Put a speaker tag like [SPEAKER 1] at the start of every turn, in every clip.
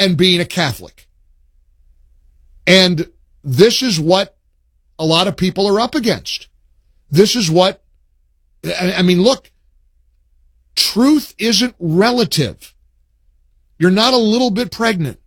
[SPEAKER 1] and being a Catholic. And this is what a lot of people are up against. This is what, I mean, look, truth isn't relative. You're not a little bit pregnant.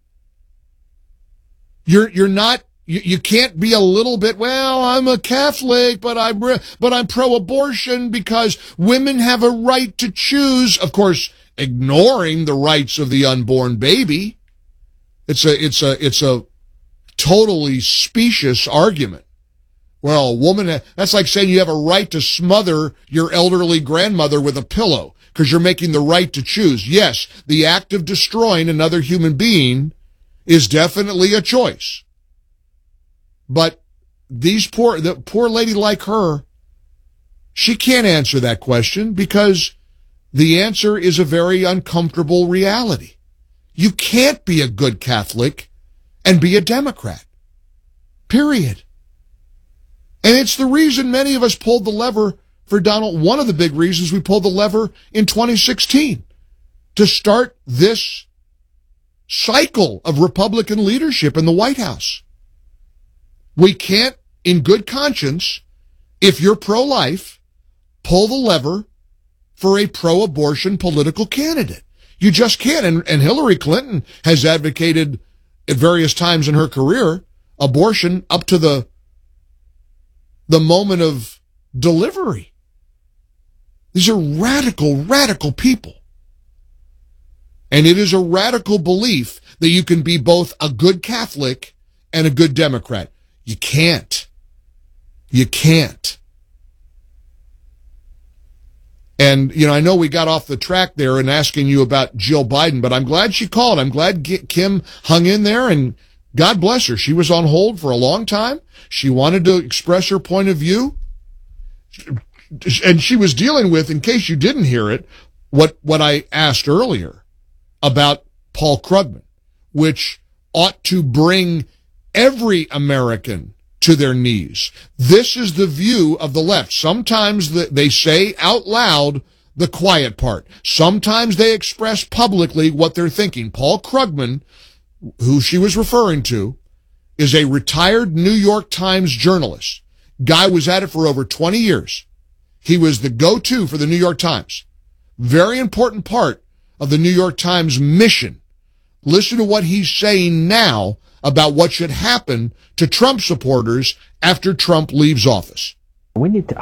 [SPEAKER 1] You're not, you can't be a little bit, well, I'm a Catholic, but I'm pro-abortion because women have a right to choose. Of course, ignoring the rights of the unborn baby. It's a totally specious argument. Well, a woman, that's like saying you have a right to smother your elderly grandmother with a pillow because you're making the right to choose. Yes, the act of destroying another human being is definitely a choice. But the poor lady like her, she can't answer that question because the answer is a very uncomfortable reality. You can't be a good Catholic and be a Democrat. Period. And it's the reason many of us pulled the lever for Donald. One of the big reasons we pulled the lever in 2016 to start this cycle of Republican leadership in the White House. We can't, in good conscience, if you're pro-life, pull the lever for a pro-abortion political candidate. You just can't. And Hillary Clinton has advocated at various times in her career abortion up to the moment of delivery. These are radical people. And it is a radical belief that you can be both a good Catholic and a good Democrat. You can't. You can't. And, you know, I know we got off the track there in asking you about Jill Biden, but I'm glad she called. I'm glad Kim hung in there, and God bless her. She was on hold for a long time. She wanted to express her point of view. And she was dealing with, in case you didn't hear it, what I asked earlier about Paul Krugman, which ought to bring every American to their knees. This is the view of the left. Sometimes they say out loud the quiet part. Sometimes they express publicly what they're thinking. Paul Krugman, who she was referring to, is a retired New York Times journalist. Guy was at it for over 20 years. He was the go-to for the New York Times. Very important part of the New York Times mission. Listen to what he's saying now about what should happen to Trump supporters after Trump leaves office.
[SPEAKER 2] We need to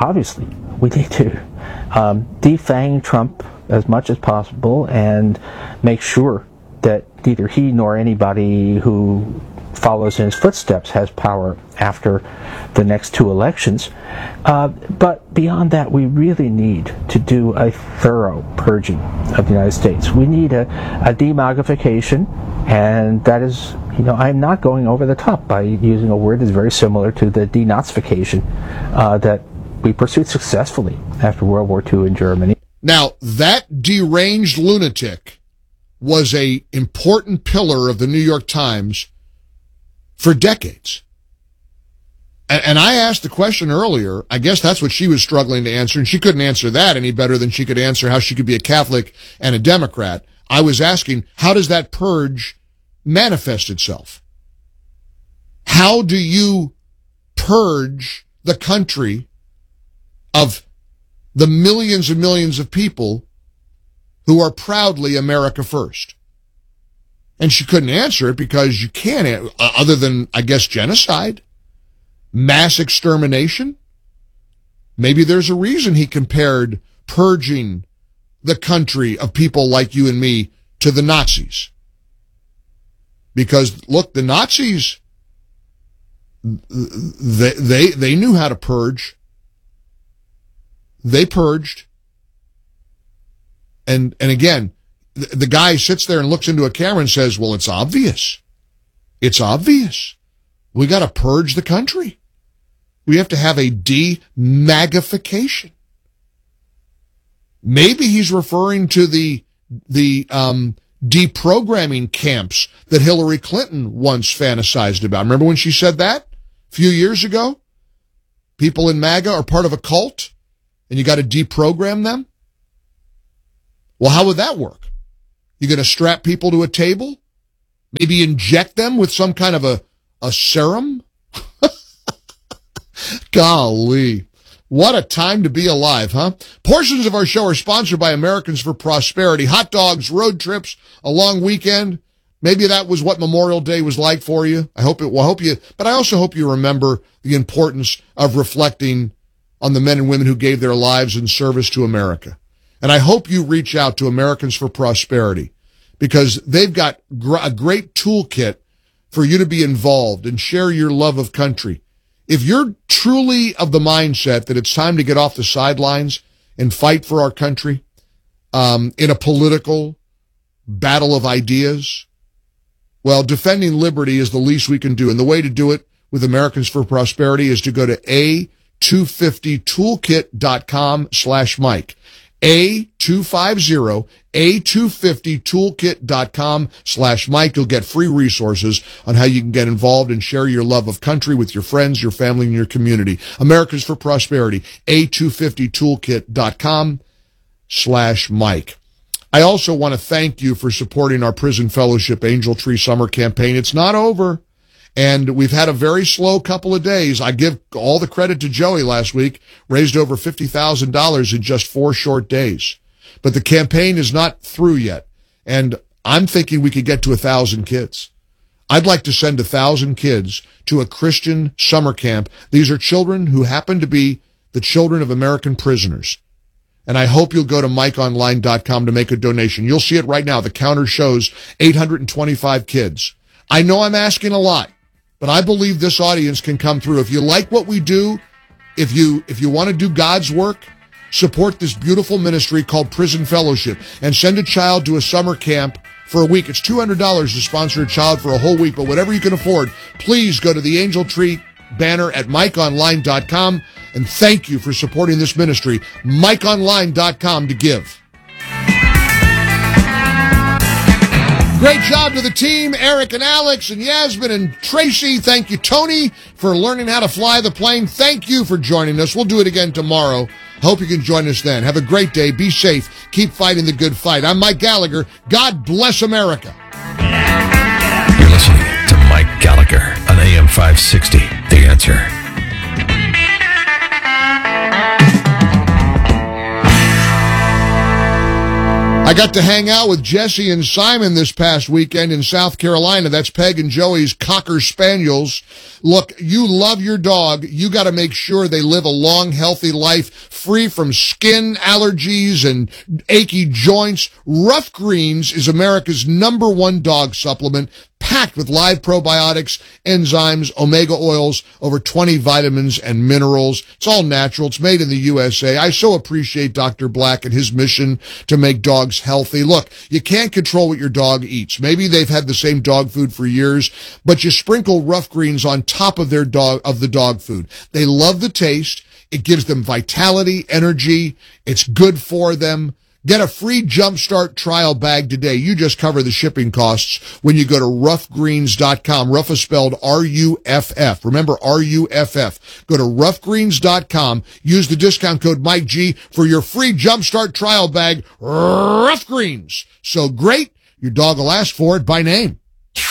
[SPEAKER 2] defang Trump as much as possible and make sure that neither he nor anybody who follows in his footsteps has power after the next two elections. But beyond that, we really need to do a thorough purging of the United States. We need a demagification, and that is, I'm not going over the top by using a word that's very similar to the denazification that we pursued successfully after World War II in Germany.
[SPEAKER 1] Now, that deranged lunatic was an important pillar of the New York Times for decades. And I asked the question earlier. I guess that's what she was struggling to answer, and she couldn't answer that any better than she could answer how she could be a Catholic and a Democrat. I was asking, how does that purge manifest itself? How do you purge the country of the millions and millions of people who are proudly America first? And she couldn't answer it because you can't, other than, I guess, genocide, mass extermination. Maybe there's a reason he compared purging the country of people like you and me to the Nazis. Because, look, the Nazis, they knew how to purge. They purged. And again, the guy sits there and looks into a camera and says, well, it's obvious. It's obvious. We got to purge the country. We have to have a demagification. Maybe he's referring to the deprogramming camps that Hillary Clinton once fantasized about. Remember when she said that a few years ago? People in MAGA are part of a cult, and you got to deprogram them? Well, how would that work? You going to strap people to a table Maybe inject them with some kind of a serum? Golly. What a time to be alive, huh? Portions of our show are sponsored by Americans for Prosperity. Hot dogs, road trips, a long weekend. Maybe that was what Memorial Day was like for you. But I also hope you remember the importance of reflecting on the men and women who gave their lives in service to America. And I hope you reach out to Americans for Prosperity, because they've got a great toolkit for you to be involved and share your love of country. If you're truly of the mindset that it's time to get off the sidelines and fight for our country, in a political battle of ideas, well, defending liberty is the least we can do. And the way to do it with Americans for Prosperity is to go to a250toolkit.com/Mike. A250toolkit.com/Mike. You'll get free resources on how you can get involved and share your love of country with your friends, your family, and your community. Americans for Prosperity, A250toolkit.com/Mike. I also want to thank you for supporting our Prison Fellowship Angel Tree Summer Campaign. It's not over, and we've had a very slow couple of days. I give all the credit to Joey last week, raised over $50,000 in just 4 short days. But the campaign is not through yet, and I'm thinking we could get to 1,000 kids. I'd like to send 1,000 kids to a Christian summer camp. These are children who happen to be the children of American prisoners. And I hope you'll go to MikeOnline.com to make a donation. You'll see it right now. The counter shows 825 kids. I know I'm asking a lot, but I believe this audience can come through. If you like what we do, if you want to do God's work, support this beautiful ministry called Prison Fellowship and send a child to a summer camp for a week. It's $200 to sponsor a child for a whole week, but whatever you can afford, please go to the Angel Tree banner at MikeOnline.com, and thank you for supporting this ministry. MikeOnline.com to give. Great job to the team, Eric and Alex and Yasmin and Tracy. Thank you, Tony, for learning how to fly the plane. Thank you for joining us. We'll do it again tomorrow. Hope you can join us then. Have a great day. Be safe. Keep fighting the good fight. I'm Mike Gallagher. God bless America.
[SPEAKER 3] You're listening to Mike Gallagher on AM 560. The Answer.
[SPEAKER 1] I got to hang out with Jesse and Simon this past weekend in South Carolina. That's Peg and Joey's Cocker Spaniels. Look, you love your dog. You got to make sure they live a long, healthy life, free from skin allergies and achy joints. Rough Greens is America's #1 dog supplement, packed with live probiotics, enzymes, omega oils, over 20 vitamins and minerals. It's all natural. It's made in the USA. I so appreciate Dr. Black and his mission to make dogs healthy. Look, you can't control what your dog eats. Maybe they've had the same dog food for years, but you sprinkle Rough Greens on top of the dog food. They love the taste. It gives them vitality, energy. It's good for them. Get a free Jumpstart trial bag today. You just cover the shipping costs when you go to roughgreens.com. Rough is spelled R-U-F-F. Remember, R-U-F-F. Go to roughgreens.com. Use the discount code Mike G for your free Jumpstart trial bag. Rough Greens. So great, your dog will ask for it by name.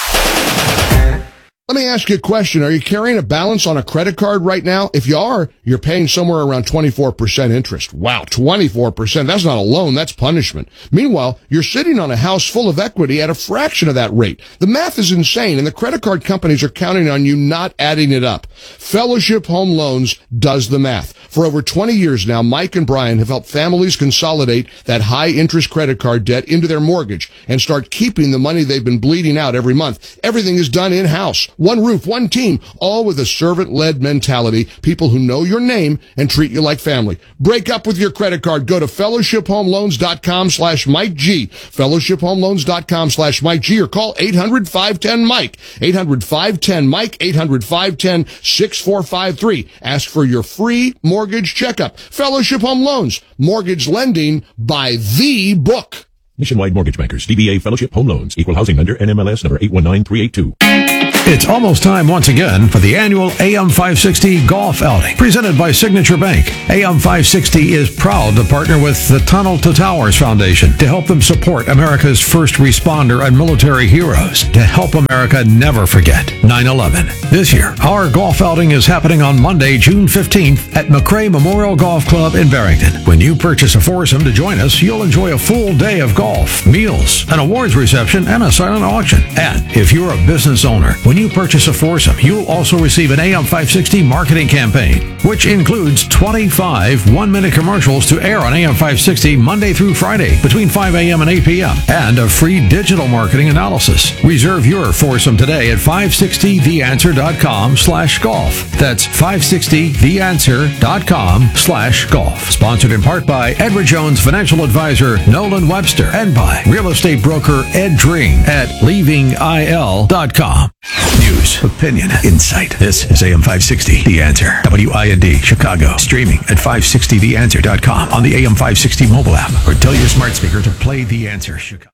[SPEAKER 1] Let me ask you a question. Are you carrying a balance on a credit card right now? If you are, you're paying somewhere around 24% interest. Wow, 24%. That's not a loan. That's punishment. Meanwhile, you're sitting on a house full of equity at a fraction of that rate. The math is insane, and the credit card companies are counting on you not adding it up. Fellowship Home Loans does the math. For over 20 years now, Mike and Brian have helped families consolidate that high-interest credit card debt into their mortgage and start keeping the money they've been bleeding out every month. Everything is done in-house. One roof, one team, all with a servant-led mentality, people who know your name and treat you like family. Break up with your credit card. Go to fellowshiphomeloans.com/Mike G. fellowshiphomeloans.com/Mike G, or call 800-510-MIKE. 800-510-MIKE, 800-510-6453. Ask for your free mortgage checkup. Fellowship Home Loans. Mortgage lending by the book.
[SPEAKER 4] Nationwide Mortgage Bankers, DBA Fellowship Home Loans, Equal Housing Lender, NMLS number 819382.
[SPEAKER 3] It's almost time once again for the annual AM 560 Golf Outing, presented by Signature Bank. AM 560 is proud to partner with the Tunnel to Towers Foundation to help them support America's first responder and military heroes, to help America never forget 9/11. This year, our golf outing is happening on Monday, June 15th at McRae Memorial Golf Club in Barrington. When you purchase a foursome to join us, you'll enjoy a full day of golf, meals, an awards reception, and a silent auction. And if you're a business owner, when you purchase a foursome, you'll also receive an AM 560 marketing campaign, which includes 25 one-minute commercials to air on AM 560 Monday through Friday between 5 a.m. and 8 p.m. and a free digital marketing analysis. Reserve your foursome today at 560theanswer.com/golf. That's 560theanswer.com/golf. Sponsored in part by Edward Jones Financial Advisor Nolan Webster and by real estate broker Ed Dring at leavingil.com. News, opinion, insight. This is AM 560, The Answer. WIND, Chicago. Streaming at 560theanswer.com on the AM 560 mobile app, or tell your smart speaker to play The Answer Chicago.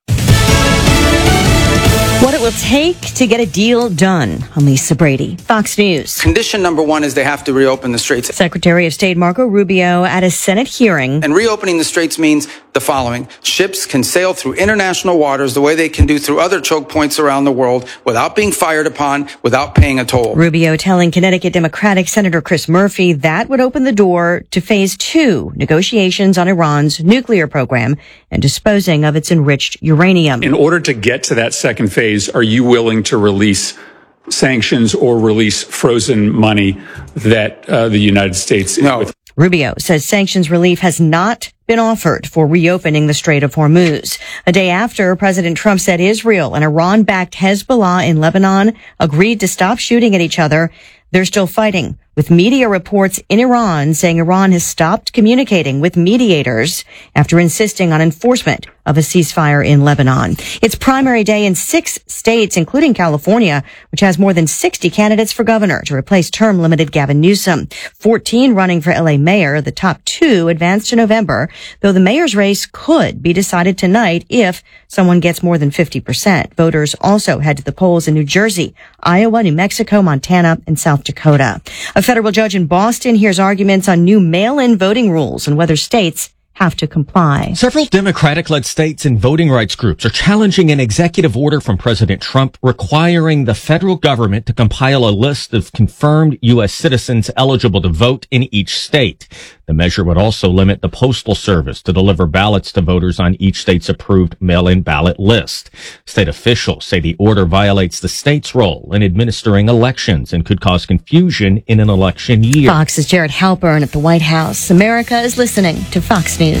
[SPEAKER 4] What it will take to get a deal done. I'm Lisa Brady, Fox News.
[SPEAKER 5] Condition number one is they have to reopen the straits.
[SPEAKER 4] Secretary of State Marco Rubio at a Senate hearing.
[SPEAKER 5] And reopening the straits means the following. Ships can sail through international waters the way they can do through other choke points around the world without being fired upon, without paying a toll.
[SPEAKER 4] Rubio telling Connecticut Democratic Senator Chris Murphy that would open the door to phase 2 negotiations on Iran's nuclear program and disposing of its enriched uranium.
[SPEAKER 6] In order to get to that second phase, are you willing to release sanctions or release frozen money that the United States...
[SPEAKER 5] No.
[SPEAKER 4] Rubio says sanctions relief has not been offered for reopening the Strait of Hormuz. A day after President Trump said Israel and Iran-backed Hezbollah in Lebanon agreed to stop shooting at each other, they're still fighting, with media reports in Iran saying Iran has stopped communicating with mediators after insisting on enforcement of a ceasefire in Lebanon. It's primary day in 6 states, including California, which has more than 60 candidates for governor to replace term-limited Gavin Newsom. 14 running for LA mayor, the top 2 advanced to November, though the mayor's race could be decided tonight if someone gets more than 50%. Voters also head to the polls in New Jersey, Iowa, New Mexico, Montana, and South Dakota. A federal judge in Boston hears arguments on new mail-in voting rules and whether states have to comply.
[SPEAKER 7] Several Democratic-led states and voting rights groups are challenging an executive order from President Trump requiring the federal government to compile a list of confirmed U.S. citizens eligible to vote in each state. The measure would also limit the Postal Service to deliver ballots to voters on each state's approved mail-in ballot list. State officials say the order violates the state's role in administering elections and could cause confusion in an election year.
[SPEAKER 4] Fox's Jared Halpern at the White House. America is listening to Fox News.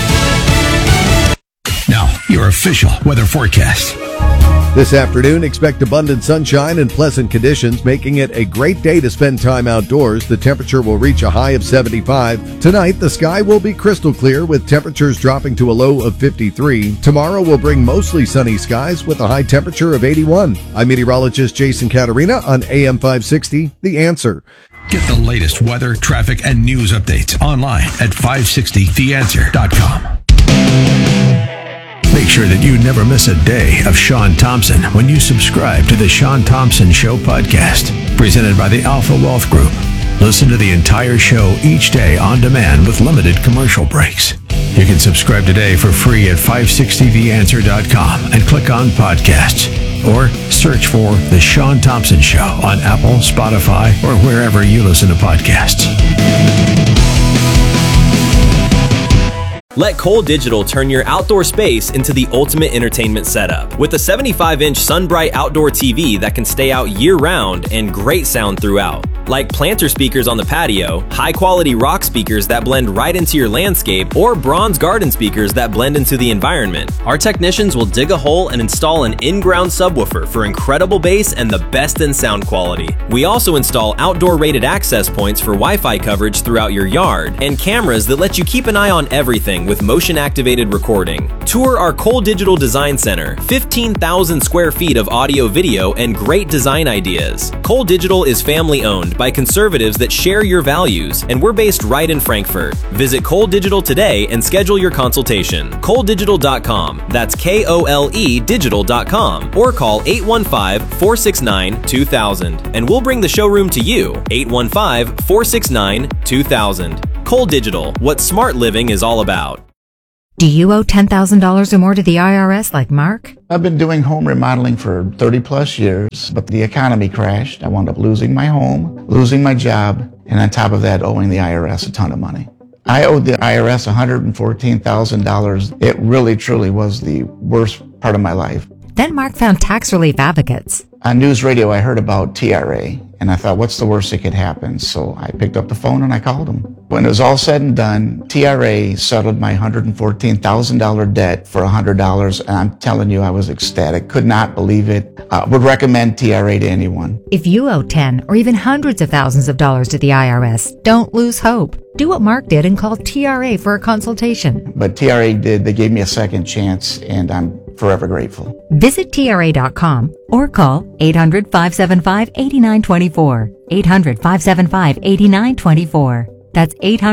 [SPEAKER 3] Now, your official weather forecast.
[SPEAKER 8] This afternoon, expect abundant sunshine and pleasant conditions, making it a great day to spend time outdoors. The temperature will reach a high of 75. Tonight, the sky will be crystal clear with temperatures dropping to a low of 53. Tomorrow will bring mostly sunny skies with a high temperature of 81. I'm meteorologist Jason Caterina on AM 560, The Answer.
[SPEAKER 3] Get the latest weather, traffic, and news updates online at 560theanswer.com. Make sure that you never miss a day of Sean Thompson when you subscribe to the Sean Thompson Show podcast, presented by the Alpha Wealth Group. Listen to the entire show each day on demand with limited commercial breaks. You can subscribe today for free at 560theanswer.com and click on podcasts, or search for The Sean Thompson Show on Apple, Spotify, or wherever you listen to podcasts.
[SPEAKER 9] Let Cole Digital turn your outdoor space into the ultimate entertainment setup. With a 75-inch SunBright outdoor TV that can stay out year-round and great sound throughout. Like planter speakers on the patio, high-quality rock speakers that blend right into your landscape, or bronze garden speakers that blend into the environment. Our technicians will dig a hole and install an in-ground subwoofer for incredible bass and the best in sound quality. We also install outdoor rated access points for Wi-Fi coverage throughout your yard, and cameras that let you keep an eye on everything with motion-activated recording. Tour our Cole Digital Design Center, 15,000 square feet of audio video and great design ideas. Cole Digital is family-owned, by conservatives that share your values, and we're based right in Frankfurt. Visit Cole Digital today and schedule your consultation. KoleDigital.com. That's KOLE Digital.com. Or call 815-469-2000. And we'll bring the showroom to you. 815-469-2000. Cole Digital. What smart living is all about.
[SPEAKER 10] Do you owe $10,000 or more to the IRS like Mark?
[SPEAKER 11] I've been doing home remodeling for 30 plus years, but the economy crashed. I wound up losing my home, losing my job, and on top of that, owing the IRS a ton of money. I owed the IRS $114,000. It really, truly was the worst part of my life.
[SPEAKER 10] Then Mark found Tax Relief Advocates.
[SPEAKER 11] On news radio, I heard about TRA, and I thought, what's the worst that could happen? So I picked up the phone and I called them. When it was all said and done, TRA settled my $114,000 debt for $100, and I'm telling you, I was ecstatic. Could not believe it. Would recommend TRA to anyone.
[SPEAKER 10] If you owe 10 or even hundreds of thousands of dollars to the IRS, don't lose hope. Do what Mark did and call TRA for a consultation.
[SPEAKER 11] But TRA did. They gave me a second chance, and I'm forever grateful.
[SPEAKER 10] Visit TRA.com or call 800-575-8924. 800-575-8924. That's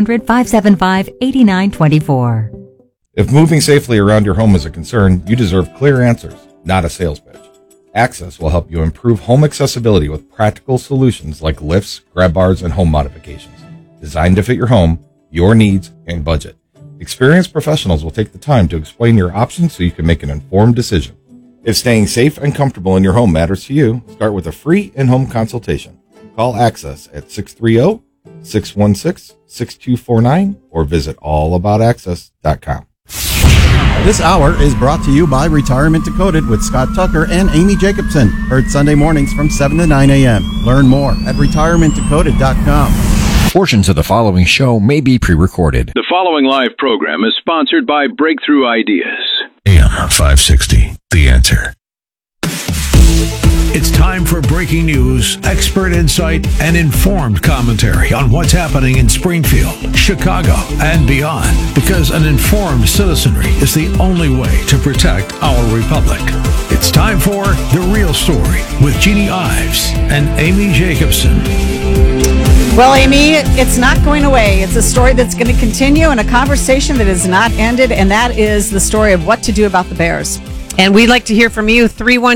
[SPEAKER 10] 800-575-8924.
[SPEAKER 12] If moving safely around your home is a concern, you deserve clear answers, not a sales pitch. Access will help you improve home accessibility with practical solutions like lifts, grab bars, and home modifications, designed to fit your home, your needs, and budget. Experienced professionals will take the time to explain your options so you can make an informed decision. If staying safe and comfortable in your home matters to you, start with a free in-home consultation. Call Access at 630-616-6249 or visit allaboutaccess.com.
[SPEAKER 13] This hour is brought to you by Retirement Decoded with Scott Tucker and Amy Jacobson. Heard Sunday mornings from 7 to 9 a.m. Learn more at retirementdecoded.com.
[SPEAKER 14] Portions of the following show may be pre-recorded.
[SPEAKER 15] The following live program is sponsored by Breakthrough Ideas.
[SPEAKER 3] AM 560, The Answer. It's time for breaking news, expert insight, and informed commentary on what's happening in Springfield, Chicago, and beyond. Because an informed citizenry is the only way to protect our republic. It's time for The Real Story with Jeannie Ives and Amy Jacobson.
[SPEAKER 16] Well, Amy, it's not going away. It's a story that's going to continue and a conversation that has not ended, and that is the story of what to do about the Bears.
[SPEAKER 17] And we'd like to hear from you,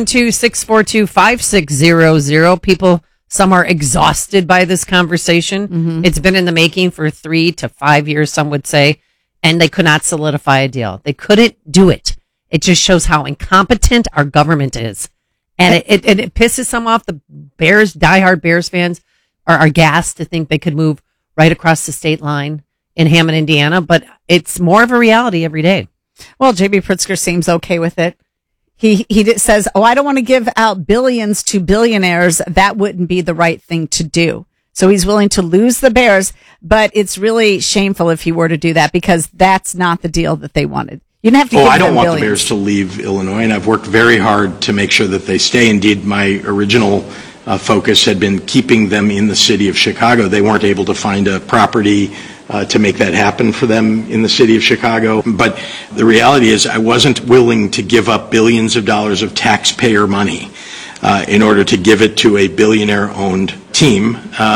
[SPEAKER 17] 312-642-5600. People, some are exhausted by this conversation. Mm-hmm. It's been in the making for 3 to 5 years, some would say, and they could not solidify a deal. They couldn't do it. It just shows how incompetent our government is. And it pisses some off. The Bears, diehard Bears fans, are gassed to think they could move right across the state line in Hammond, Indiana, but it's more of a reality every day.
[SPEAKER 16] Well, J.B. Pritzker seems okay with it. He says, I don't want to give out billions to billionaires. That wouldn't be the right thing to do. So he's willing to lose the Bears, but it's really shameful if he were to do that because that's not the deal that they wanted. You didn't have to give them billions.
[SPEAKER 18] I don't want the Bears to leave Illinois, and I've worked very hard to make sure that they stay. Indeed, my original focus had been keeping them in the city of Chicago. They weren't able to find a property to make that happen for them in the city of Chicago. But the reality is I wasn't willing to give up billions of dollars of taxpayer money in order to give it to a billionaire-owned team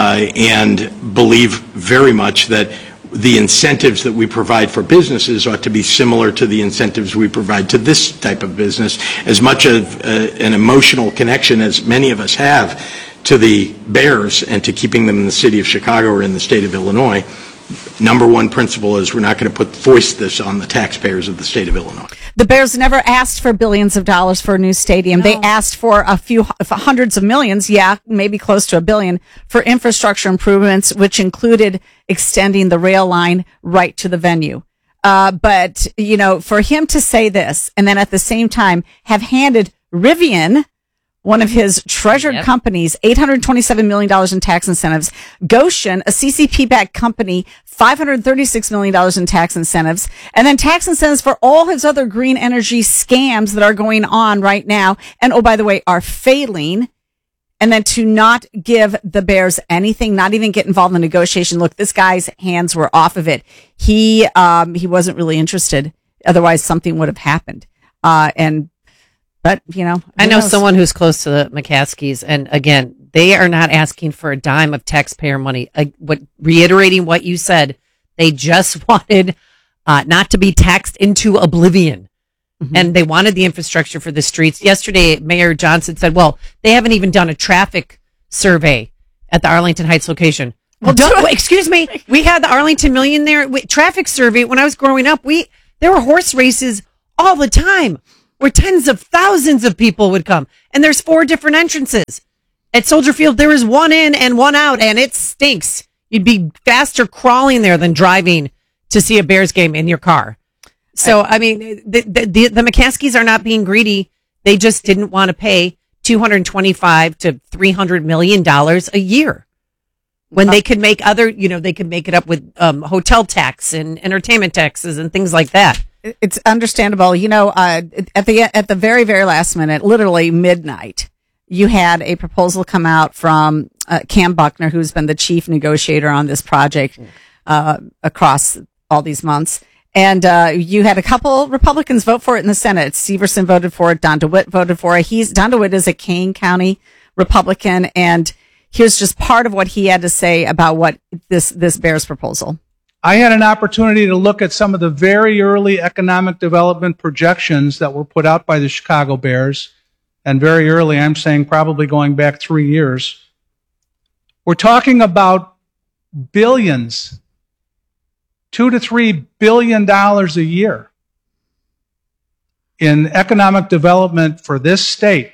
[SPEAKER 18] and believe very much that the incentives that we provide for businesses ought to be similar to the incentives we provide to this type of business. As much of an emotional connection as many of us have to the Bears and to keeping them in the city of Chicago or in the state of Illinois, number one principle is we're not going to foist this on the taxpayers of the state of Illinois.
[SPEAKER 16] The Bears never asked for billions of dollars for a new stadium. No. They asked for a few hundreds of millions, maybe close to $1 billion, for infrastructure improvements, which included extending the rail line right to the venue. But, for him to say this and then at the same time have handed Rivian, one of his treasured companies, $827 million in tax incentives. Goshen, a CCP-backed company, $536 million in tax incentives. And then tax incentives for all his other green energy scams that are going on right now. And, oh, by the way, are failing. And then to not give the Bears anything, not even get involved in the negotiation. Look, this guy's hands were off of it. He wasn't really interested. Otherwise, something would have happened. But,
[SPEAKER 17] I know someone who's close to the McCaskies, and again, They are not asking for a dime of taxpayer money. Reiterating what you said, they just wanted not to be taxed into oblivion. Mm-hmm. And they wanted the infrastructure for the streets. Yesterday, Mayor Johnson said, well, they haven't even done a traffic survey at the Arlington Heights location. Well, excuse me. We had the Arlington Million there. Traffic survey. When I was growing up, there were horse races all the time where tens of thousands of people would come. And there's 4 different entrances. At Soldier Field, there is one in and one out, and it stinks. You'd be faster crawling there than driving to see a Bears game in your car. So, I mean, the McCaskies are not being greedy. They just didn't want to pay $225 to $300 million a year when they could make they could make it up with hotel tax and entertainment taxes and things like that.
[SPEAKER 16] It's understandable. At the very, very last minute, literally midnight, you had a proposal come out from Cam Buckner, who's been the chief negotiator on this project across all these months. And you had a couple Republicans vote for it in the Senate. Severson voted for it. Don DeWitt voted for it. Don DeWitt is a Kane County Republican, and here's just part of what he had to say about what this Bears proposal.
[SPEAKER 19] I had an opportunity to look at some of the very early economic development projections that were put out by the Chicago Bears. And very early, I'm saying probably going back 3 years. We're talking about billions, $2 to $3 billion a year in economic development for this state,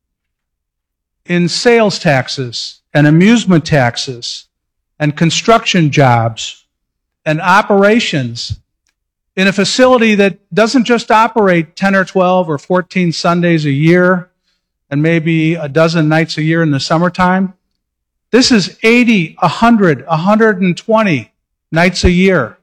[SPEAKER 19] in sales taxes and amusement taxes and construction jobs and operations in a facility that doesn't just operate 10 or 12 or 14 Sundays a year and maybe a dozen nights a year in the summertime. This is 80, 100, 120 nights a year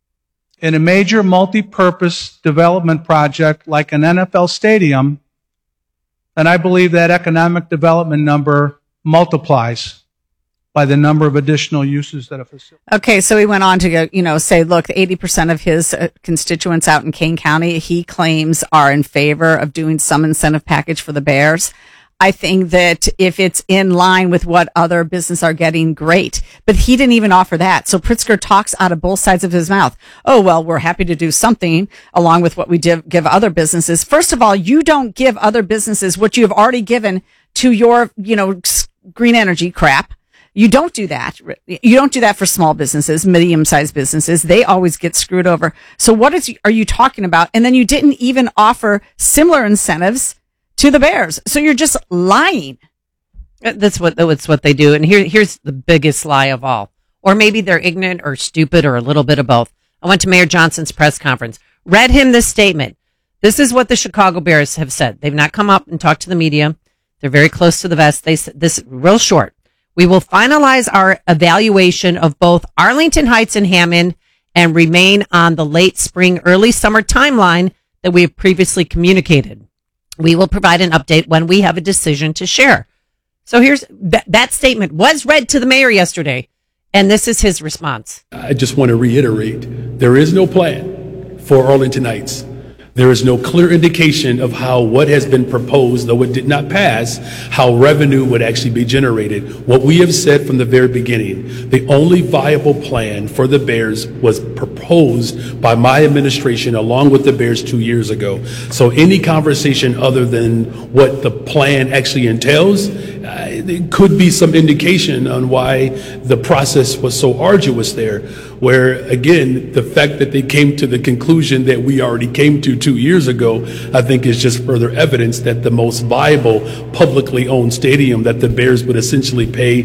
[SPEAKER 19] in a major multi-purpose development project like an NFL stadium. And I believe that economic development number multiplies by the number of additional uses that a facility.
[SPEAKER 16] Okay, so he went on to go, say, look, 80% of his constituents out in Kane County, he claims are in favor of doing some incentive package for the Bears. I think that if it's in line with what other businesses are getting, great. But he didn't even offer that. So Pritzker talks out of both sides of his mouth. Oh, well, we're happy to do something along with what we give other businesses. First of all, you don't give other businesses what you have already given to your, green energy crap. You don't do that. You don't do that for small businesses, medium-sized businesses. They always get screwed over. So what are you talking about? And then you didn't even offer similar incentives to the Bears. So you're just lying.
[SPEAKER 17] That's what they do. And here's the biggest lie of all. Or maybe they're ignorant or stupid or a little bit of both. I went to Mayor Johnson's press conference, read him this statement. This is what the Chicago Bears have said. They've not come up and talked to the media. They're very close to the vest. They said this real short. We will finalize our evaluation of both Arlington Heights and Hammond and remain on the late spring, early summer timeline that we have previously communicated. We will provide an update when we have a decision to share. So here's that statement was read to the mayor yesterday, and this is his response.
[SPEAKER 20] I just want to reiterate, there is no plan for Arlington Heights. There is no clear indication of how what has been proposed, though it did not pass, how revenue would actually be generated. What we have said from the very beginning, the only viable plan for the Bears was proposed by my administration along with the Bears 2 years ago. So any conversation other than what the plan actually entails, there could be some indication on why the process was so arduous there, where, again, the fact that they came to the conclusion that we already came to 2 years ago, I think is just further evidence that the most viable publicly owned stadium that the Bears would essentially pay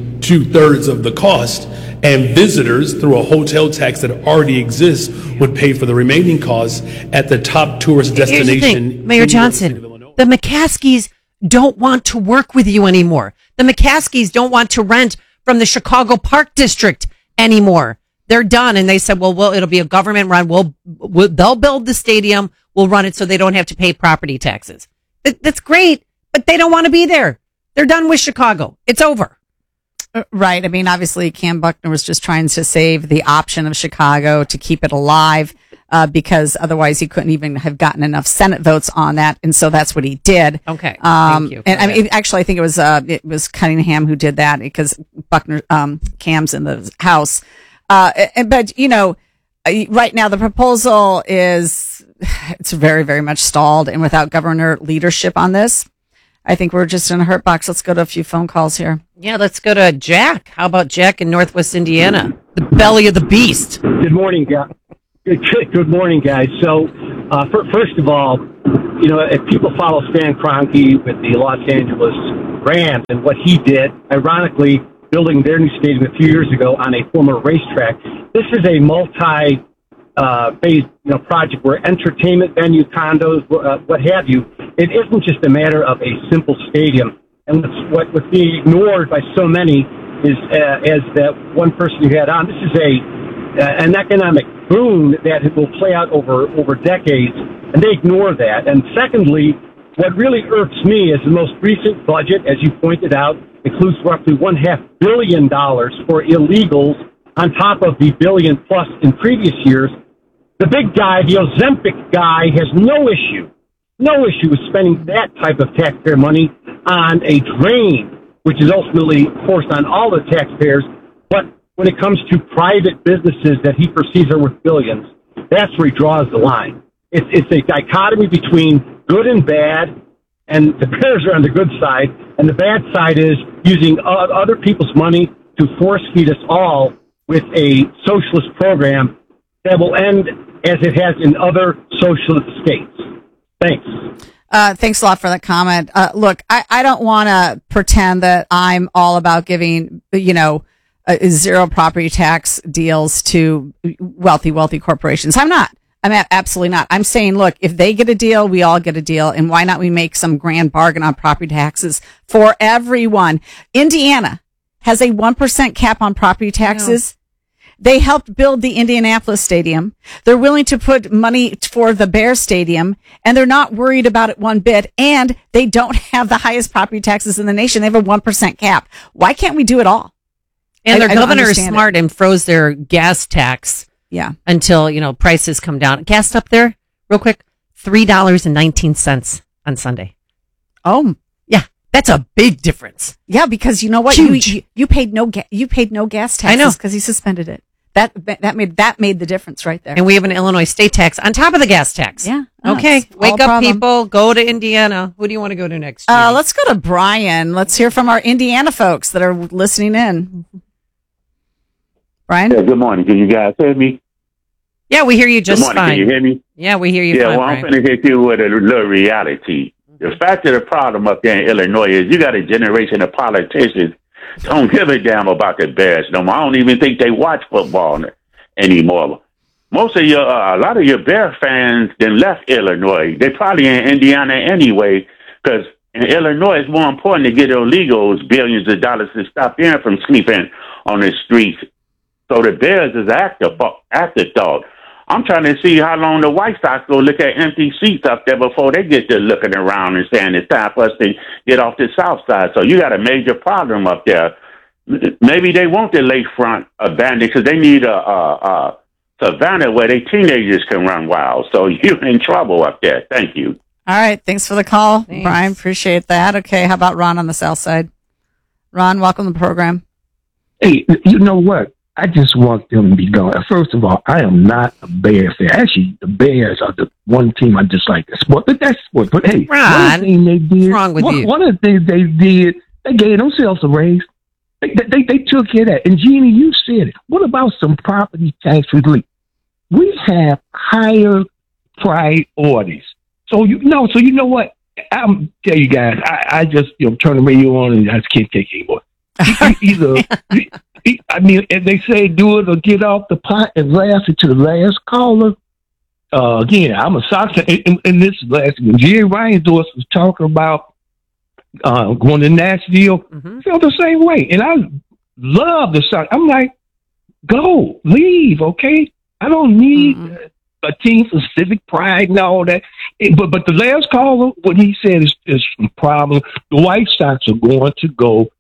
[SPEAKER 20] 2/3 of the cost, and visitors through a hotel tax that already exists would pay for the remaining costs at the top tourist destination.
[SPEAKER 17] Mayor Johnson, the McCaskies don't want to work with you anymore. The McCaskies don't want to rent from the Chicago Park District anymore. They're done. And they said, well, it'll be a government run. They'll build the stadium. We'll run it so they don't have to pay property taxes. That's great, but they don't want to be there. They're done with Chicago. It's over.
[SPEAKER 16] Right. I mean, obviously, Cam Buckner was just trying to save the option of Chicago to keep it alive, because otherwise he couldn't even have gotten enough Senate votes on that, and so that's what he did.
[SPEAKER 17] Okay. Thank you.
[SPEAKER 16] And I mean, actually, I think it was Cunningham who did that because Buckner, Cam's in the House. But right now the proposal it's very, very much stalled, and without governor leadership on this, I think we're just in a hurt box. Let's go to a few phone calls here.
[SPEAKER 17] Yeah, let's go to Jack. How about Jack in Northwest Indiana? The belly of the beast.
[SPEAKER 21] Good morning, guys. Good morning, guys. So, first of all, if people follow Stan Kroenke with the Los Angeles Rams and what he did, ironically, building their new stadium a few years ago on a former racetrack, this is a multi-phase, project where entertainment venue, condos, what have you. It isn't just a matter of a simple stadium. And what's being ignored by so many is, as that one person you had on, this is an economic boom that will play out over decades, and they ignore that. And secondly, what really irks me is the most recent budget, as you pointed out, includes roughly $1.5 billion for illegals on top of the billion plus in previous years. The big guy, the Ozempic guy, has no issue with spending that type of taxpayer money on a drain, which is ultimately forced on all the taxpayers. But when it comes to private businesses that he perceives are worth billions, that's where he draws the line. It's a dichotomy between good and bad, and the bears are on the good side, and the bad side is using other people's money to force feed us all with a socialist program that will end as it has in other socialist states. Thanks.
[SPEAKER 16] Thanks a lot for that comment. Look, I don't want to pretend that I'm all about giving, zero property tax deals to wealthy corporations. I'm not. I'm absolutely not. I'm saying, look, if they get a deal, we all get a deal. And why not we make some grand bargain on property taxes for everyone? Indiana has a 1% cap on property taxes. They helped build the Indianapolis Stadium. They're willing to put money for the Bears Stadium, and they're not worried about it one bit. And they don't have the highest property taxes in the nation. They have a 1% cap. Why can't we do it all?
[SPEAKER 17] And their governor is smart and froze their gas tax.
[SPEAKER 16] Yeah.
[SPEAKER 17] Until, prices come down. Gas up there, real quick, $3.19 on Sunday.
[SPEAKER 16] Oh,
[SPEAKER 17] yeah. That's a big difference.
[SPEAKER 16] Yeah, because you know what? You paid no gas taxes.
[SPEAKER 17] I know,
[SPEAKER 16] because he suspended it. That made the difference right there.
[SPEAKER 17] And we have an Illinois state tax on top of the gas tax.
[SPEAKER 16] Yeah.
[SPEAKER 17] Okay. Wake up, people. Go to Indiana. Who do you want to go to next?
[SPEAKER 16] Let's go to Brian. Let's hear from our Indiana folks that are listening in. Brian?
[SPEAKER 22] Yeah, good morning. Can you guys hear me?
[SPEAKER 17] Yeah, we hear you just fine.
[SPEAKER 22] Can you hear me?
[SPEAKER 17] Yeah, we hear you fine.
[SPEAKER 22] Yeah, well, I'm going to hit you with a little reality. The fact of the problem up there in Illinois is you got a generation of politicians don't give a damn about the Bears no more. I don't even think they watch football anymore. A lot of your Bear fans then left Illinois. They're probably in Indiana anyway, because in Illinois it's more important to get illegals billions of dollars to stop them from sleeping on the streets. So the Bears is afterthought. I'm trying to see how long the White Sox will look at empty seats up there before they get to looking around and saying it's time for us to get off the south side. So you got a major problem up there. Maybe they want the lakefront abandoned because they need a Savannah where they teenagers can run wild. So you're in trouble up there. Thank you.
[SPEAKER 16] All right. Thanks for the call, Brian. Appreciate that. Okay. How about Ron on the south side? Ron, welcome to the program.
[SPEAKER 23] Hey, you know what? I just want them to be gone. First of all, I am not a Bears fan. Actually, the Bears are the one team I dislike. But that's sport. But hey,
[SPEAKER 17] Ron, what's wrong with you?
[SPEAKER 23] One of the things they did, they gave themselves a raise. They took care of that. And Jeannie, you said it. What about some property tax relief? We have higher priorities. So you know what? I'm tell you guys, I just turn the radio on and I just can't take it anymore. Either. I mean, if they say do it or get off the pot and last it to the last caller. Again, I'm a Sox fan, and this last when Jerry Reinsdorf was talking about going to Nashville, felt the same way. And I love the Sox. I'm like, go, leave, okay? I don't need a team for civic pride and all that. But the last caller, what he said is some problem. The White Sox are going to go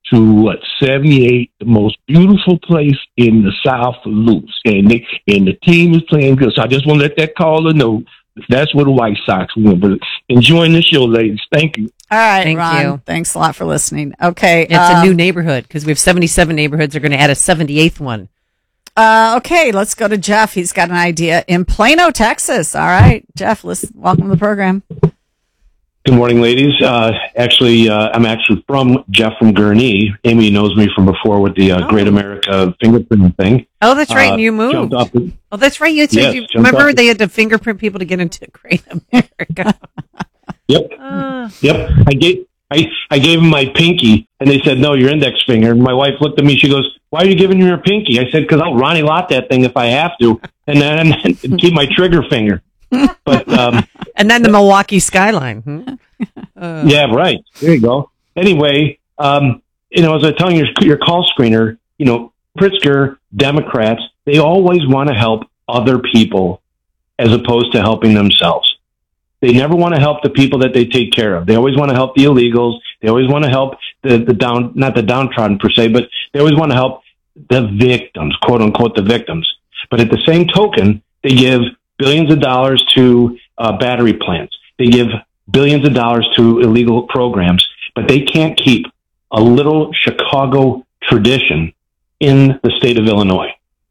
[SPEAKER 23] to 78, the most beautiful place in the South to lose. And the team is playing good. So I just want to let that caller know that's where the White Sox win. But enjoying the show, ladies. Thank you.
[SPEAKER 16] All right,
[SPEAKER 17] Thank
[SPEAKER 16] Ron.
[SPEAKER 17] you.
[SPEAKER 16] Thanks a lot for listening. Okay.
[SPEAKER 17] It's a new neighborhood because we have 77 neighborhoods. They're going to add a 78th one.
[SPEAKER 16] Okay, let's go to Jeff. He's got an idea in Plano, Texas. All right, Jeff, welcome to the program.
[SPEAKER 1] Good morning, ladies. I'm actually from Jeff from Gurnee. Amy knows me from before with the Great America fingerprint thing.
[SPEAKER 17] Oh, that's right. And you moved. Oh, that's right. You said remember they had to fingerprint people to get into Great America.
[SPEAKER 1] Yep. Yep. I gave him my pinky, and they said, no, your index finger. And my wife looked at me. She goes, why are you giving him your pinky? I said, because I'll Ronnie Lott that thing if I have to, and then keep my trigger finger. But
[SPEAKER 17] and then the Milwaukee skyline.
[SPEAKER 1] Yeah, right. There you go. Anyway, as I was telling your call screener, Pritzker, Democrats, they always want to help other people as opposed to helping themselves. They never want to help the people that they take care of. They always want to help the illegals. They always want to help not the downtrodden per se, but they always want to help the victims, quote unquote, the victims. But at the same token, they give billions of dollars to battery plants. They give billions of dollars to illegal programs, but they can't keep a little Chicago tradition in the state of Illinois.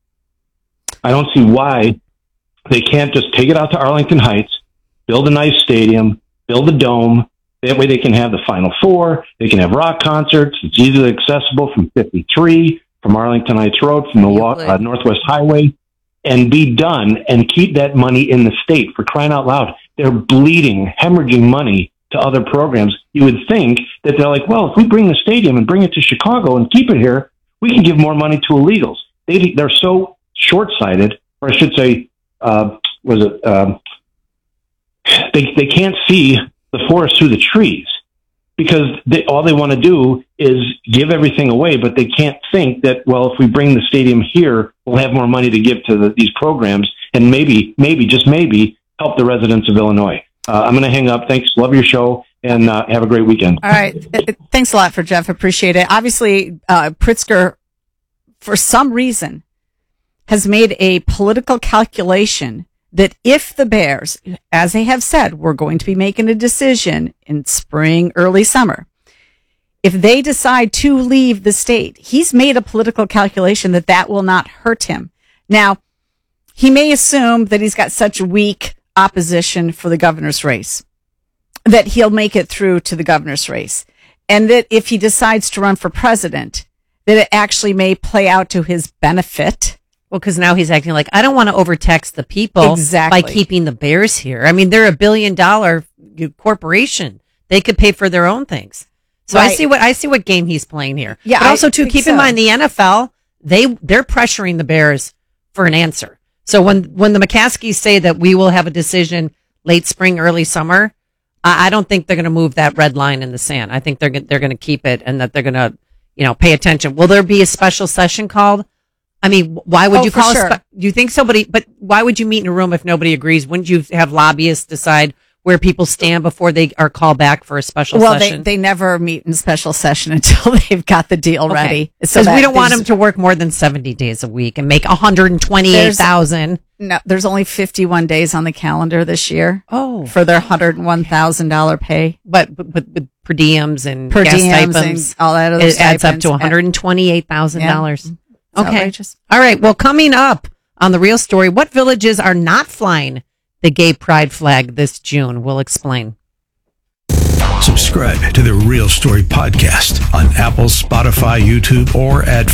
[SPEAKER 1] I don't see why they can't just take it out to Arlington Heights, build a nice stadium, build a dome. That way they can have the Final Four. They can have rock concerts. It's easily accessible from 53, from Arlington Heights Road, from the Northwest Highway, and be done and keep that money in the state. For crying out loud, they're bleeding, hemorrhaging money to other programs. You would think that they're like, well, if we bring the stadium and bring it to Chicago and keep it here, we can give more money to illegals. They're so short-sighted, or I should say, they can't see the forest through the trees because all they want to do is give everything away, but they can't think that, well, if we bring the stadium here, we'll have more money to give to these programs and maybe, just maybe, help the residents of Illinois. I'm going to hang up. Thanks. Love your show, and have a great weekend.
[SPEAKER 16] All right. Thanks a lot for Jeff. Appreciate it. Obviously, Pritzker, for some reason, has made a political calculation that if the Bears, as they have said, we're going to be making a decision in spring, early summer, if they decide to leave the state, he's made a political calculation that will not hurt him. Now, he may assume that he's got such weak opposition for the governor's race that he'll make it through to the governor's race. And that if he decides to run for president, that it actually may play out to his benefit.
[SPEAKER 17] Well, because now he's acting like, I don't want to overtax the people by keeping the Bears here. I mean, they're $1 billion corporation. They could pay for their own things. So right. I see what game he's playing here. Yeah, but also too, keep in mind the NFL, they're pressuring the Bears for an answer. So when the McCaskies say that we will have a decision late spring, early summer, I don't think they're going to move that red line in the sand. I think they're going to keep it, and that they're going to, pay attention. Will there be a special session called? I mean, why would you call do you think somebody, but why would you meet in a room if nobody agrees? Wouldn't you have lobbyists decide where people stand before they are called back for a special session?
[SPEAKER 16] Well, they never meet in special session until they've got the deal ready.
[SPEAKER 17] Because we don't want them to work more than 70 days a week and make $128,000.
[SPEAKER 16] No, there's only 51 days on the calendar this year. For their $101,000 pay.
[SPEAKER 17] But per diems and gas stipends,
[SPEAKER 16] and all that other
[SPEAKER 17] it adds up to $128,000.
[SPEAKER 16] Yeah.
[SPEAKER 17] Okay.
[SPEAKER 16] Outrageous.
[SPEAKER 17] All right. Well, coming up on The Real Story, what villages are not flying the gay pride flag this June? We'll explain.
[SPEAKER 3] Subscribe to The Real Story podcast on Apple, Spotify, YouTube, or at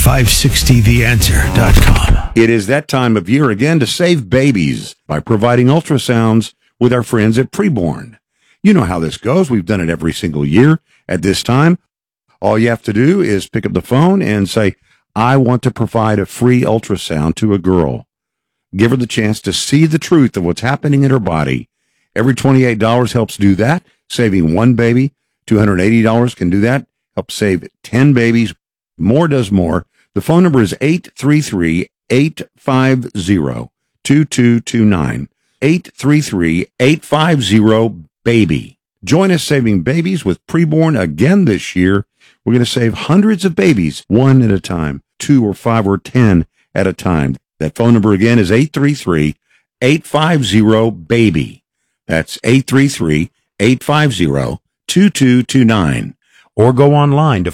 [SPEAKER 3] 560theanswer.com.
[SPEAKER 2] It is that time of year again to save babies by providing ultrasounds with our friends at Preborn. You know how this goes. We've done it every single year at this time. All you have to do is pick up the phone and say, I want to provide a free ultrasound to a girl. Give her the chance to see the truth of what's happening in her body. Every $28 helps do that, saving one baby. $280 can do that, help save 10 babies. More does more. The phone number is 833-850-2229. 833-850-BABY. Join us saving babies with Preborn again this year. We're going to save hundreds of babies, one at a time, 2 or 5 or 10 at a time. That phone number again is 833-850-BABY. That's 833-850-2229. Or go online to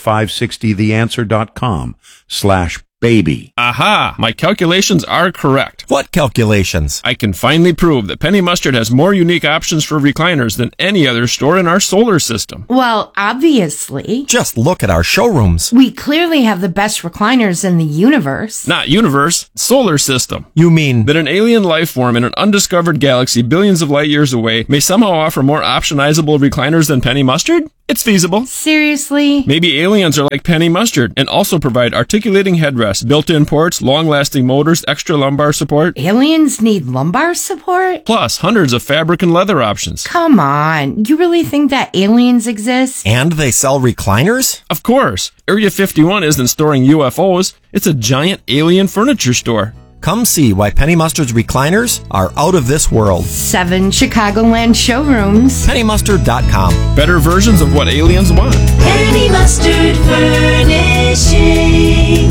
[SPEAKER 2] 560theanswer.com/baby.
[SPEAKER 5] Aha! My calculations are correct.
[SPEAKER 6] What calculations?
[SPEAKER 5] I can finally prove that Penny Mustard has more unique options for recliners than any other store in our solar system.
[SPEAKER 7] Well, obviously.
[SPEAKER 6] Just look at our showrooms.
[SPEAKER 7] We clearly have the best recliners in the universe.
[SPEAKER 5] Not universe, solar system.
[SPEAKER 6] You mean
[SPEAKER 5] that an alien life form in an undiscovered galaxy billions of light years away may somehow offer more optionizable recliners than Penny Mustard? It's feasible.
[SPEAKER 7] Seriously?
[SPEAKER 5] Maybe aliens are like Penny Mustard and also provide articulating headrests, built-in ports, long-lasting motors, extra lumbar support.
[SPEAKER 7] Aliens need lumbar support?
[SPEAKER 5] Plus, hundreds of fabric and leather options.
[SPEAKER 7] Come on. You really think that aliens exist?
[SPEAKER 6] And they sell recliners?
[SPEAKER 5] Of course. Area 51 isn't storing UFOs. It's a giant alien furniture store.
[SPEAKER 6] Come see why Penny Mustard's recliners are out of this world.
[SPEAKER 7] 7 Chicagoland showrooms.
[SPEAKER 6] PennyMustard.com.
[SPEAKER 5] Better versions of what aliens want.
[SPEAKER 24] Penny Mustard Furnishing.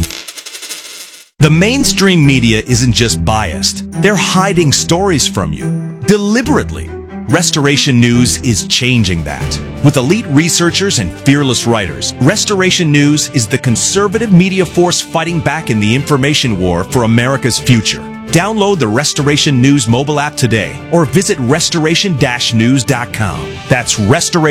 [SPEAKER 25] The mainstream media isn't just biased. They're hiding stories from you. Deliberately. Restoration News is changing that. With elite researchers and fearless writers, Restoration News is the conservative media force fighting back in the information war for America's future. Download the Restoration News mobile app today or visit restoration-news.com. That's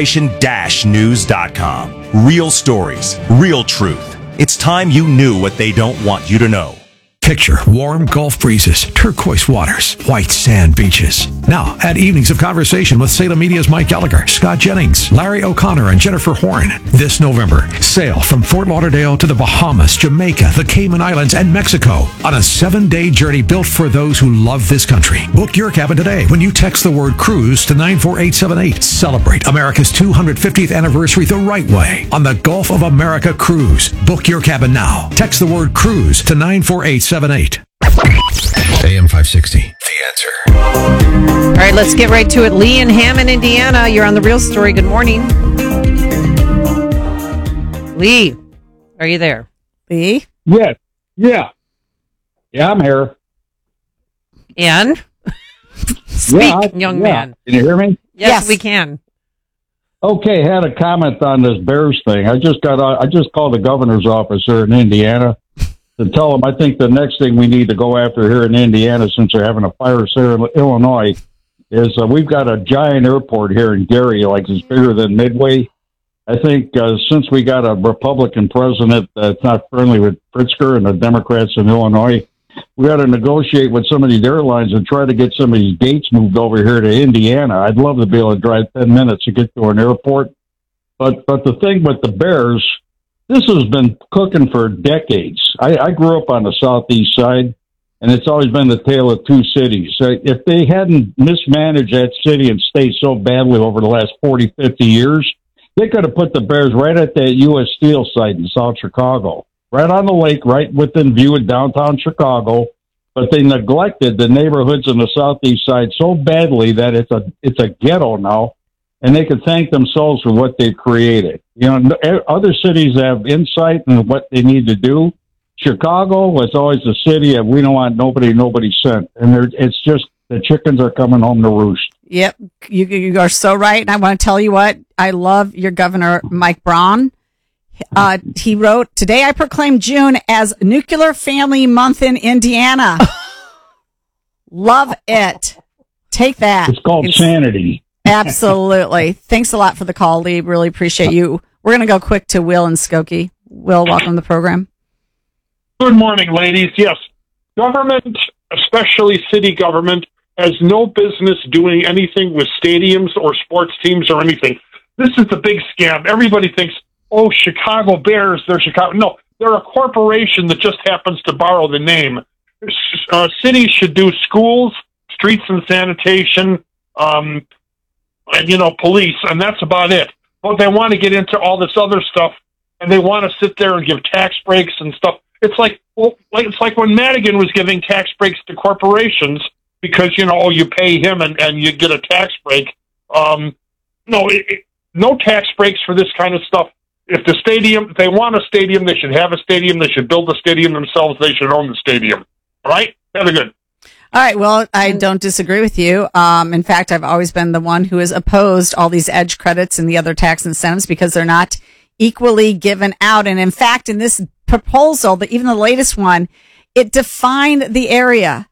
[SPEAKER 25] restoration-news.com. Real stories, real truth. It's time you knew what they don't want you to know.
[SPEAKER 3] Picture warm Gulf breezes, turquoise waters, white sand beaches. Now, add evenings of conversation with Salem Media's Mike Gallagher, Scott Jennings, Larry O'Connor, and Jennifer Horn. This November, sail from Fort Lauderdale to the Bahamas, Jamaica, the Cayman Islands, and Mexico on a 7-day journey built for those who love this country. Book your cabin today when you text the word cruise to 94878. Celebrate America's 250th anniversary the right way on the Gulf of America Cruise. Book your cabin now. Text the word cruise to 94878. AM 560.
[SPEAKER 17] The Answer. All right, let's get right to it. Lee in Hammond, Indiana. You're on The Real Story. Good morning. Lee, are you there?
[SPEAKER 26] Lee? Yes. Yeah, I'm here.
[SPEAKER 17] And? Speak, young man.
[SPEAKER 26] Can you hear me?
[SPEAKER 17] Yes, we can.
[SPEAKER 26] Okay, had a comment on this Bears thing. I just called the governor's office here in Indiana to tell them I think the next thing we need to go after here in Indiana, since they're having a fire here in Illinois, is we've got a giant airport here in Gary, like it's bigger than Midway. I think since we got a Republican president that's not friendly with Pritzker and the Democrats in Illinois, we got to negotiate with some of these airlines and try to get some of these gates moved over here to Indiana. I'd love to be able to drive 10 minutes to get to an airport. But the thing with the Bears, this has been cooking for decades. I grew up on the southeast side, and it's always been the tale of two cities. If they hadn't mismanaged that city and state so badly over the last 40, 50 years, they could have put the Bears right at that U.S. Steel site in South Chicago, right on the lake, right within view of downtown Chicago. But they neglected the neighborhoods on the southeast side so badly that it's a ghetto now, and they can thank themselves for what they've created. You know, other cities have insight into what they need to do. Chicago was always a city of we don't want nobody sent, and it's just the chickens are coming home to roost.
[SPEAKER 16] Yep, you are so right. And I want to tell you what, I love your governor, Mike Braun. He wrote, "Today I proclaim June as Nuclear Family Month in Indiana." Love it. Take that.
[SPEAKER 26] It's called sanity.
[SPEAKER 16] Absolutely. Thanks a lot for the call, Lee. Really appreciate you. We're going to go quick to Will and Skokie. Will, welcome to the program.
[SPEAKER 27] Good morning, ladies. Yes, government, especially city government, has no business doing anything with stadiums or sports teams or anything. This is the big scam. Everybody thinks, oh, Chicago Bears, they're Chicago. No, they're a corporation that just happens to borrow the name. Cities should do schools, streets and sanitation, and, police, and that's about it. But they want to get into all this other stuff, and they want to sit there and give tax breaks and stuff. It's like when Madigan was giving tax breaks to corporations because, you pay him and you get a tax break. No, no tax breaks for this kind of stuff. If they want a stadium, they should have a stadium. They should build the stadium themselves. They should own the stadium. All right? Very good.
[SPEAKER 16] All right. Well, I don't disagree with you. In fact, I've always been the one who has opposed all these edge credits and the other tax incentives because they're not equally given out. And in fact, in this proposal, even the latest one, it defined the area.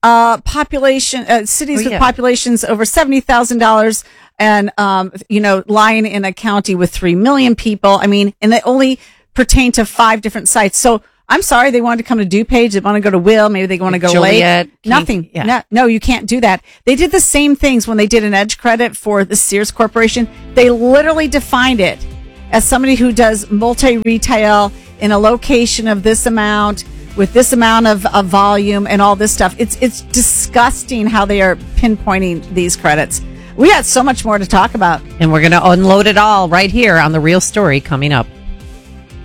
[SPEAKER 16] Cities with populations over $70,000 and, lying in a county with 3 million people. I mean, and they only pertain to 5 different sites. So I'm sorry, they wanted to come to DuPage. They want to go to Will. Maybe they want to go
[SPEAKER 17] Joliet,
[SPEAKER 16] Lake. Nothing. Yeah. No, you can't do that. They did the same things when they did an edge credit for the Sears Corporation. They literally defined it as somebody who does multi-retail in a location of this amount with this amount of volume and all this stuff. It's disgusting how they are pinpointing these credits. We got so much more to talk about.
[SPEAKER 17] And we're going to unload it all right here on The Real Story coming up.